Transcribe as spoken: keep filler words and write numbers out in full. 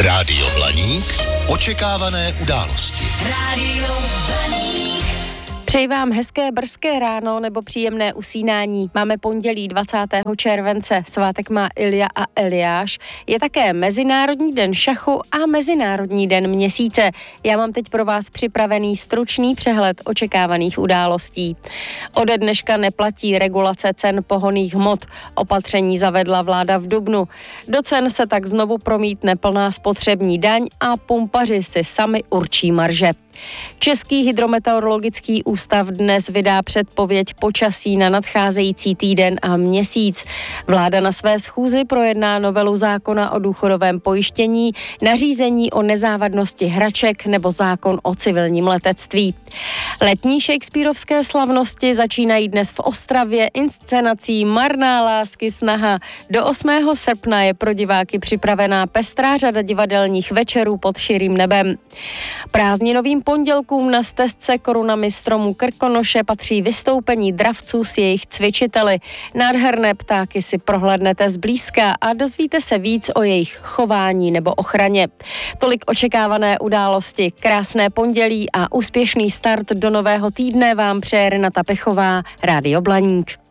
Rádio Blaník. Očekávané události. Rádio Blaník. Přeji vám hezké brzké ráno nebo příjemné usínání. Máme pondělí dvacátého července, svátek má Ilja a Eliáš. Je také Mezinárodní den šachu a Mezinárodní den měsíce. Já mám teď pro vás připravený stručný přehled očekávaných událostí. Ode dneška neplatí regulace cen pohonných hmot. Opatření zavedla vláda v dubnu. Do cen se tak znovu promítne plná spotřební daň a pumpaři si sami určí marže. Český hydrometeorologický ústav dnes vydá předpověď počasí na nadcházející týden a měsíc. Vláda na své schůzi projedná novelu zákona o důchodovém pojištění, nařízení o nezávadnosti hraček nebo zákon o civilním letectví. Letní shakespearovské slavnosti začínají dnes v Ostravě inscenací Marná lásky snaha. Do osmého srpna je pro diváky připravená pestrá řada divadelních večerů pod širým nebem. Prázdninovým pondělkům na stezce korunami stromů Krkonoše patří vystoupení dravců s jejich cvičiteli. Nádherné ptáky si prohlédnete zblízka a dozvíte se víc o jejich chování nebo ochraně. Tolik očekávané události. Krásné pondělí a úspěšný start do nového týdne vám přeje Renata Pechová, Rádio Blaník.